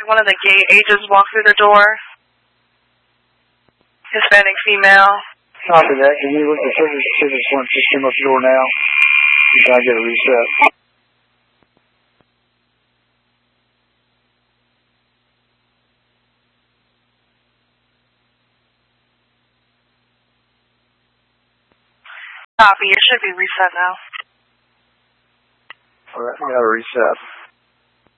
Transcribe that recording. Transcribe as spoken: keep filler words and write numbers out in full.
One of the gay agents walked through the door. Hispanic female. Copy that. Can you look at the service service one just came up the door now? You gotta get a reset. Copy. It should be reset now. Alright, we got a reset.